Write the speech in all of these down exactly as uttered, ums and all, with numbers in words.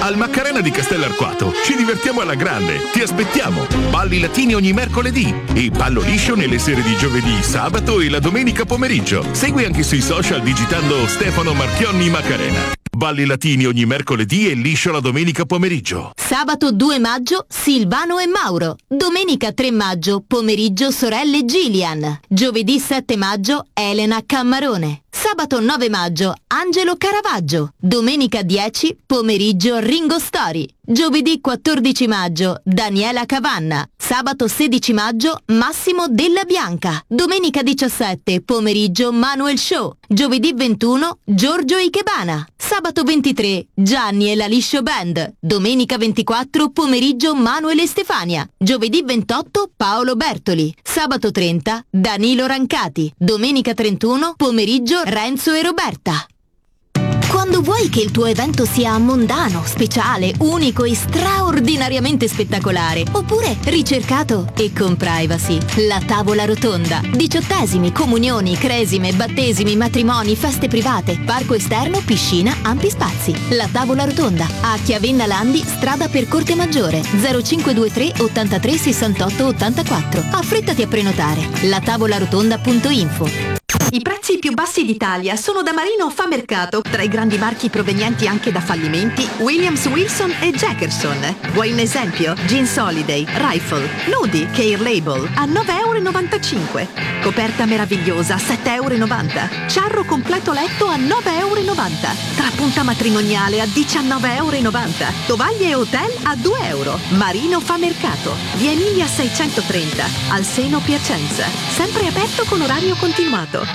Al Macarena di Castellarquato ci divertiamo alla grande. Ti aspettiamo. Balli latini ogni mercoledì e ballo liscio nelle sere di giovedì, sabato e la domenica pomeriggio. Segui anche sui social digitando Stefano Marchionni Macarena. Balli latini ogni mercoledì e liscio la domenica pomeriggio. Sabato due maggio Silvano e Mauro. Domenica tre maggio pomeriggio sorelle Gillian. Giovedì sette maggio Elena Cammarone. Sabato nove maggio Angelo Caravaggio. Domenica dieci pomeriggio Ringo Story. Giovedì quattordici maggio Daniela Cavanna. Sabato sedici maggio Massimo Della Bianca. Domenica diciassette pomeriggio Manuel Show. Giovedì ventuno Giorgio Ikebana. Sabato ventitré Gianni e la Liscio Band. Domenica ventiquattro pomeriggio Manuel e Stefania. Giovedì ventotto Paolo Bertoli. Sabato trenta Danilo Rancati. Domenica trentuno pomeriggio Renzo e Roberta. Quando vuoi che il tuo evento sia mondano, speciale, unico e straordinariamente spettacolare, oppure ricercato e con privacy, la tavola rotonda. Diciottesimi, comunioni, cresime, battesimi, matrimoni, feste private, parco esterno, piscina, ampi spazi. La tavola rotonda a Chiavenna Landi, strada per Corte Maggiore, zero cinque due tre ottantatré sessantotto ottantaquattro. Affrettati a prenotare. la tavola rotonda punto info. I prezzi più bassi d'Italia sono da Marino Fa Mercato, tra i grandi marchi provenienti anche da fallimenti Williams Wilson e Jackerson. Vuoi un esempio? Jeans Holiday, Rifle, Nudi, Care Label a nove virgola novantacinque euro. Coperta meravigliosa sette virgola novanta euro. Ciarro completo letto a nove virgola novanta euro. Trapunta matrimoniale a diciannove virgola novanta euro. Tovaglie e hotel a due euro. Marino Fa Mercato, via Emilia seicentotrenta, al Seno Piacenza. Sempre aperto con orario continuato.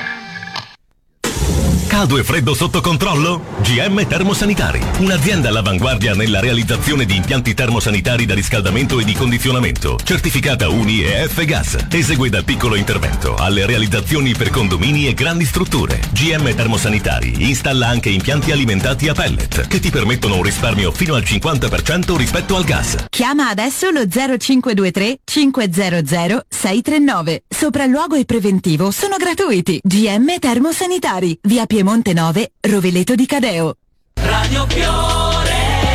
Caldo e freddo sotto controllo? G M Termosanitari, un'azienda all'avanguardia nella realizzazione di impianti termosanitari da riscaldamento e di condizionamento, certificata U N I e F-Gas. Esegue dal piccolo intervento alle realizzazioni per condomini e grandi strutture. G M Termosanitari installa anche impianti alimentati a pellet che ti permettono un risparmio fino al cinquanta per cento rispetto al gas. Chiama adesso lo zero cinque due tre cinque zero zero sei tre nove. Sopralluogo e preventivo sono gratuiti. G M Termosanitari, via Piemonte nove, Roveleto di Cadeo. Radio Fiore.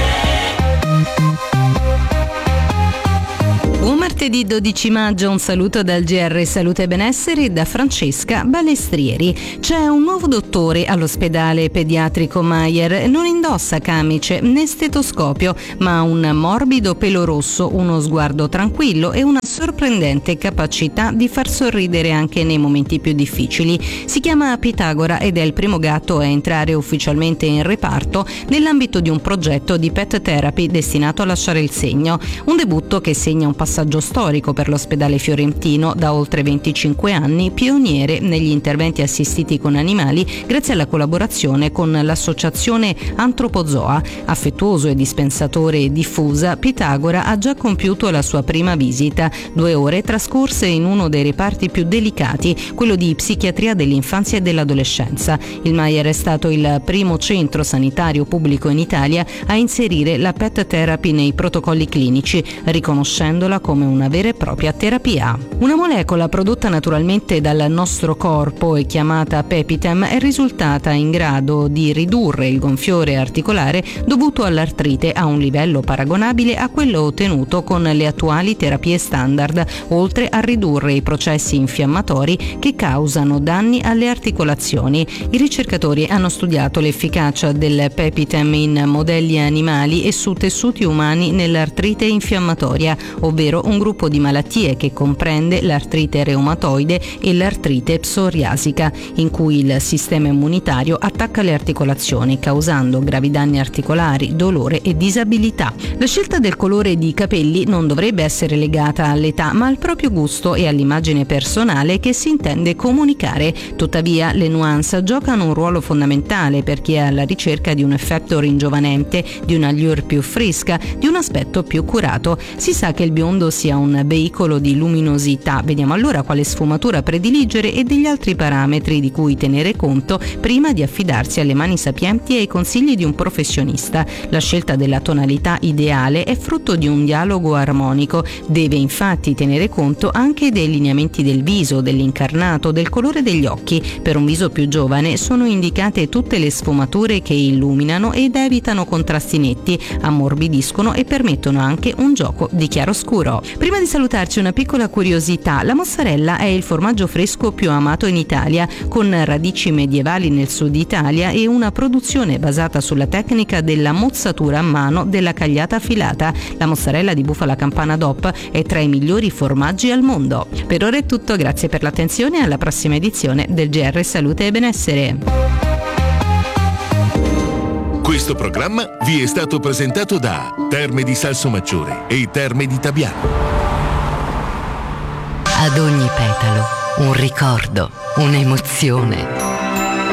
Buon martedì dodici maggio, un saluto dal G R Salute e Benessere da Francesca Balestrieri. C'è un nuovo dottore all'ospedale pediatrico Mayer, non indossa camice né stetoscopio, ma un morbido pelo rosso, uno sguardo tranquillo e una sorprendente capacità di far sorridere anche nei momenti più difficili. Si chiama Pitagora ed è il primo gatto a entrare ufficialmente in reparto nell'ambito di un progetto di pet therapy destinato a lasciare il segno, un debutto che segna un passaggio storico per l'ospedale fiorentino, da oltre venticinque anni pioniere negli interventi assistiti con animali grazie alla collaborazione con l'associazione Antropozoa. Affettuoso e dispensatore diffusa, Pitagora ha già compiuto la sua prima visita, due ore trascorse in uno dei reparti più delicati, quello di psichiatria dell'infanzia e dell'adolescenza. Il Mayer è stato il primo centro sanitario pubblico in Italia a inserire la pet therapy nei protocolli clinici, riconoscendola come una vera e propria terapia. Una molecola prodotta naturalmente dal nostro corpo e chiamata Pepitem è risultata in grado di ridurre il gonfiore articolare dovuto all'artrite a un livello paragonabile a quello ottenuto con le attuali terapie standard, oltre a ridurre i processi infiammatori che causano danni alle articolazioni. I ricercatori hanno studiato l'efficacia del Pepitem in modelli animali e su tessuti umani nell'artrite infiammatoria, ovvero un gruppo di malattie che comprende l'artrite reumatoide e l'artrite psoriasica, in cui il sistema immunitario attacca le articolazioni, causando gravi danni articolari, dolore e disabilità. La scelta del colore di capelli non dovrebbe essere legata all'età, ma al proprio gusto e all'immagine personale che si intende comunicare. Tuttavia, le nuance giocano un ruolo fondamentale per chi è alla ricerca di un effetto ringiovanente, di una allure più fresca, di un aspetto più curato. Si sa che il biondo si sia un veicolo di luminosità. Vediamo allora quale sfumatura prediligere e degli altri parametri di cui tenere conto prima di affidarsi alle mani sapienti e ai consigli di un professionista. La scelta della tonalità ideale è frutto di un dialogo armonico. Deve infatti tenere conto anche dei lineamenti del viso, dell'incarnato, del colore degli occhi. Per un viso più giovane sono indicate tutte le sfumature che illuminano ed evitano contrasti netti, ammorbidiscono e permettono anche un gioco di chiaroscuro. Prima di salutarci una piccola curiosità: la mozzarella è il formaggio fresco più amato in Italia, con radici medievali nel sud Italia e una produzione basata sulla tecnica della mozzatura a mano della cagliata affilata. La mozzarella di bufala campana D O P è tra i migliori formaggi al mondo. Per ora è tutto, grazie per l'attenzione e alla prossima edizione del G R Salute e Benessere. Questo programma vi è stato presentato da Terme di Salsomaggiore e Terme di Tabiano. Ad ogni petalo un ricordo, un'emozione.